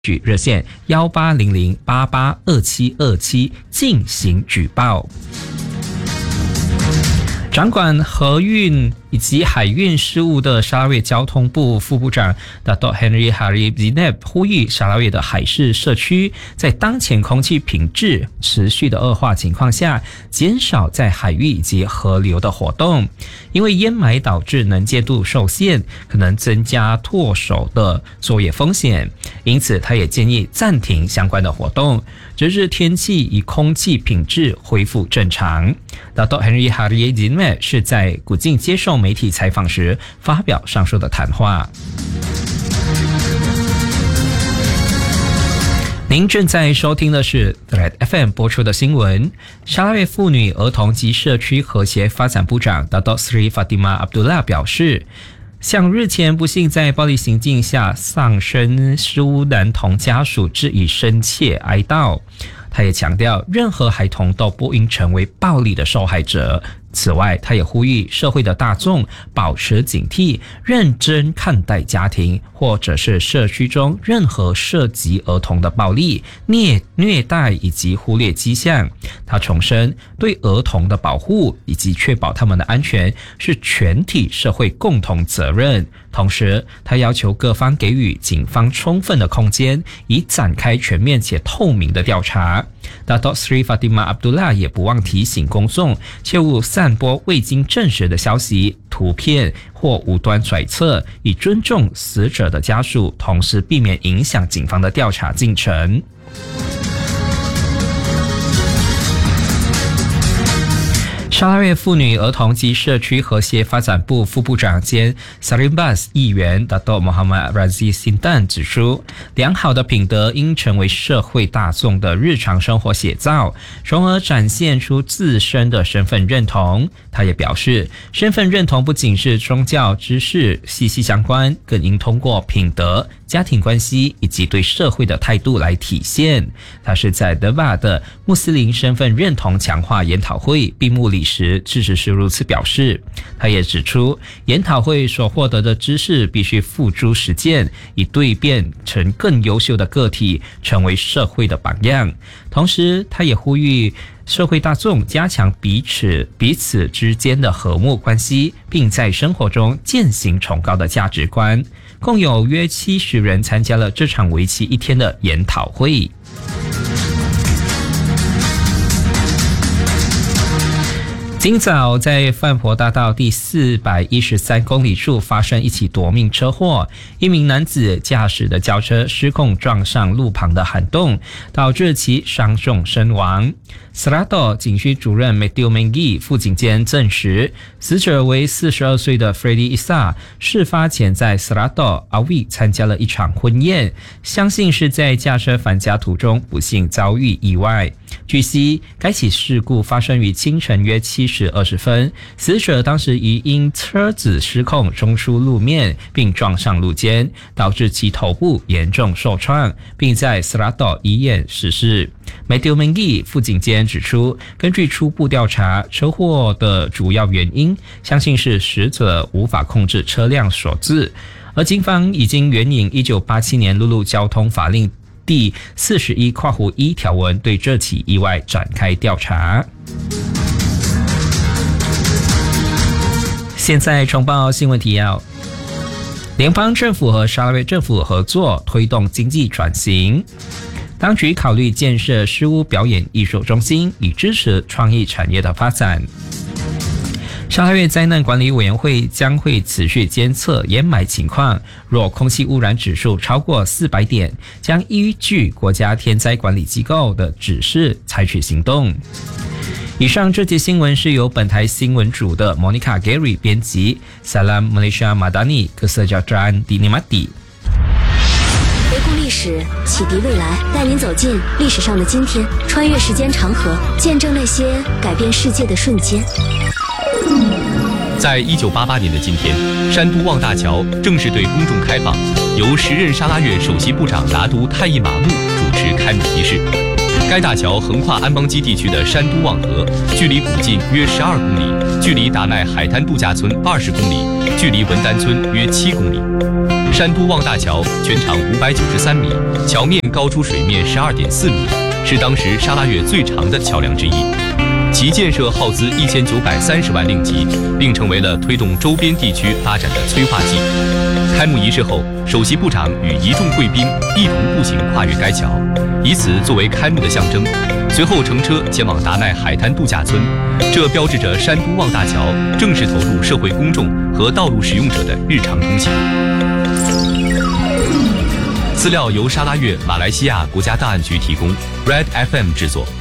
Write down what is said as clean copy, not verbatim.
举热线1800882727进行举报。掌管河运以及海运事务的沙拉越交通部副部长 Dato Henry Harib Zineb 呼吁沙拉越的海事社区在当前空气品质持续的恶化情况下，减少在海域以及河流的活动，因为淹埋导致能见度受限，可能增加脱手的作业风险。因此他也建议暂停相关的活动，直至天气与空气品质恢复正常。Dato Henry Harib Zineb 是在古晋接受媒体采访时发表上述的谈话。您正在收听的是 Thread FM 播出的新闻。沙拉越妇女儿童及社区和谐发展部长 Dato Sri Fatimah Abdullah 表示，向日前不幸在暴力行径下丧生失巫男童家属致以深切哀悼。他也强调，任何孩童都不应成为暴力的受害者。此外，他也呼吁社会的大众保持警惕，认真看待家庭或者是社区中任何涉及儿童的暴力、虐待以及忽略迹象。他重申，对儿童的保护以及确保他们的安全是全体社会共同责任。同时，他要求各方给予警方充分的空间，以展开全面且透明的调查。Dato Sri Fatimah Abdullah 也不忘提醒公众，切勿散播未经证实的消息、图片或无端揣测，以尊重死者的家属，同时避免影响警方的调查进程。沙拉越妇女儿童及社区和谐发展部副部长兼 Sarimbas 议员 Dato Muhammad Razi Sintan 指出，良好的品德应成为社会大众的日常生活写照，从而展现出自身的身份认同。他也表示，身份认同不仅是宗教知识息息相关，更应通过品德、家庭关系以及对社会的态度来体现。他是在德瓦的穆斯林身份认同强化研讨会闭幕礼时致辞时如此表示。他也指出，研讨会所获得的知识必须付诸实践，以蜕变成更优秀的个体，成为社会的榜样。同时，他也呼吁社会大众加强彼此之间的和睦关系，并在生活中践行崇高的价值观。共有约70人参加了这场为期1天的研讨会。今早在范婆大道第413公里处发生一起夺命车祸，一名男子驾驶的轿车失控撞上路旁的涵洞，导致其伤重身亡。Selatan 警区主任 Matthew Mengi 副警监证实，死者为42岁的 Freddy Issa， 事发前在 Selatan Awi 参加了一场婚宴，相信是在驾车返家途中不幸遭遇意外。据悉，该起事故发生于清晨约7时20分，死者当时疑因车子失控冲出路面并撞上路肩，导致其头部严重受创，并在 Selatan 医院逝世。Matthew Mengi 副警监指出，根据初步调查，车祸的主要原因相信是死者无法控制车辆所致，而警方已经援引1987年陆路交通法令第41(1) 条文对这起意外展开调查。现在重报新闻提要。联邦政府和沙拉越政府合作推动经济转型，当局考虑建设诗屋表演艺术中心，以支持创意产业的发展。沙拉越灾难管理委员会将会持续监测掩埋情况，若空气污染指数超过400点，将依据国家天灾管理机构的指示采取行动。以上这节新闻是由本台新闻组的 Monica Gary 编辑。Salam Malaysia Madani Kesejahteraan Dinikmati。 回顾历史，启迪未来，带您走进历史上的今天，穿越时间长河，见证那些改变世界的瞬间。 在1988年的今天，山都望大桥正式对公众开放，由时任沙拉越首席部长拿督泰伊马木主持开幕仪式。 该大桥横跨安邦基地区的山都望河，距离古晋约12公里，距离达奈海滩度假村20公里，距离文丹村约7公里。山都望大桥全长593米，桥面高出水面12.4米，是当时沙拉越最长的桥梁之一。其建设耗资1930万令吉，并成为了推动周边地区发展的催化剂。开幕仪式后，首席部长与一众贵宾一同步行跨越该桥，以此作为开幕的象征。随后乘车前往达奈海滩度假村，这标志着山都望大桥正式投入社会公众和道路使用者的日常通行。资料由沙拉越马来西亚国家档案局提供 ，Red FM 制作。